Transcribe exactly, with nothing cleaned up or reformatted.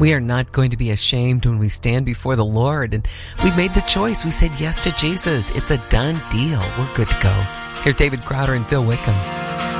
We are not going to be ashamed when we stand before the Lord. And we've made the choice. We said yes to Jesus. It's a done deal. We're good to go. Here's David Crowder and Phil Wickham.